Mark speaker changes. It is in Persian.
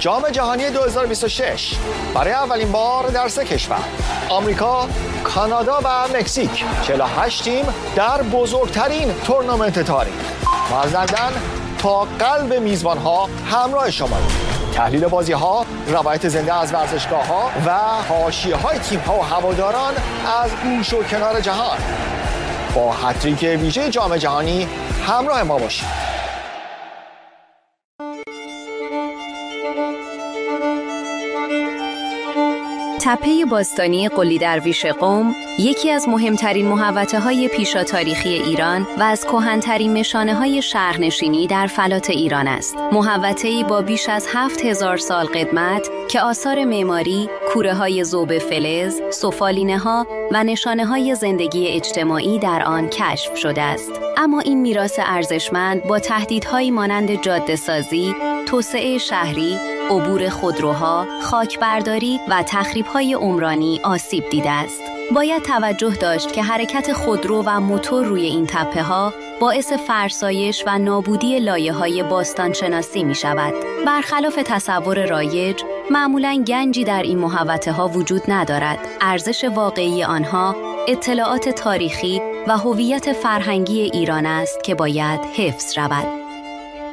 Speaker 1: جام جهانی 2026 برای اولین بار در 3 کشور آمریکا، کانادا و مکزیک 48 تیم در بزرگترین تورنمنت تاریخ. ما از لندن تا قلب میزبان‌ها همراه شما. تحلیل بازی‌ها، روایت زنده از ورزشگاه‌ها و حاشیه‌های تیم‌ها و هواداران از گوش و کنار جهان. با هتریک ویژه جام جهانی همراه ما باشید.
Speaker 2: تپه باستانی قلی درویش قم یکی از مهمترین محوطه‌های پیشا تاریخی ایران و از کهن‌ترین نشانه‌های شهرنشینی در فلات ایران است. محوطه‌ای با بیش از 7000 سال قدمت که آثار معماری، کوره‌های ذوب فلز، سفالینه‌ها و نشانه‌های زندگی اجتماعی در آن کشف شده است. اما این میراث ارزشمند با تهدیدهایی مانند جاده‌سازی، توسعه شهری، عبور خودروها، خاکبرداری و تخریب‌های عمرانی آسیب دیده است. باید توجه داشت که حرکت خودرو و موتور روی این تپه‌ها باعث فرسایش و نابودی لایه‌های باستانشناسی می‌شود. برخلاف تصور رایج، معمولاً گنجی در این محوطه‌ها وجود ندارد. ارزش واقعی آنها اطلاعات تاریخی و هویت فرهنگی ایران است که باید حفظ شود.